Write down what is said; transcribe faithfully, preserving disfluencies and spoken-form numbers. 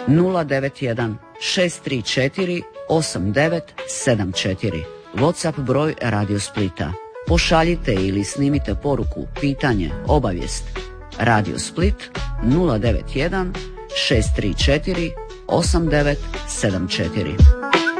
nula devet jedan šest tri četiri osam devet sedam četiri. WhatsApp broj Radio Splita. Pošaljite ili snimite poruku, pitanje, obavijest. Radio Split nula devet jedan šest tri četiri osam devet sedam četiri.